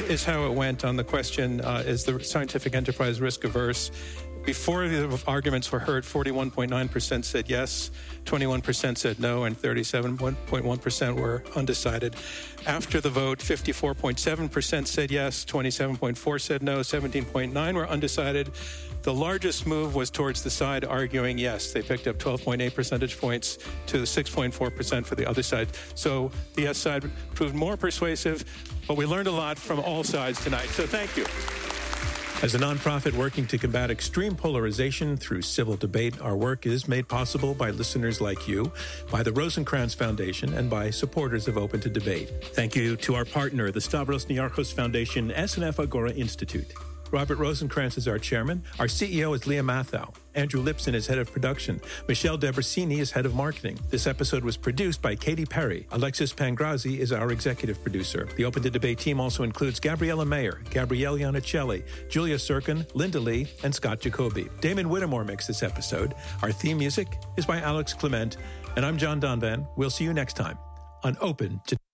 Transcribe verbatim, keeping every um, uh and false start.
is how it went on the question, uh, is the scientific enterprise risk averse? Before the arguments were heard, forty-one point nine percent said yes, twenty-one percent said no, and thirty-seven point one percent were undecided. After the vote, fifty-four point seven percent said yes, twenty-seven point four percent said no, seventeen point nine percent were undecided. The largest move was towards the side arguing yes. They picked up twelve point eight percentage points to six point four percent for the other side. So the yes side proved more persuasive, but we learned a lot from all sides tonight. So thank you. As a nonprofit working to combat extreme polarization through civil debate, our work is made possible by listeners like you, by the Rosencrantz Foundation, and by supporters of Open to Debate. Thank you to our partner, the Stavros Niarchos Foundation S N F Agora Institute. Robert Rosencrantz is our chairman. Our C E O is Leah Mathau. Andrew Lipson is head of production. Michelle Debrasini is head of marketing. This episode was produced by Katy Perry. Alexis Pangrazi is our executive producer. The Open to Debate team also includes Gabriella Mayer, Gabrielle Iannicelli, Julia Sirkin, Linda Lee, and Scott Jacoby. Damon Whittemore mixed this episode. Our theme music is by Alex Clement. And I'm John Donvan. We'll see you next time on Open to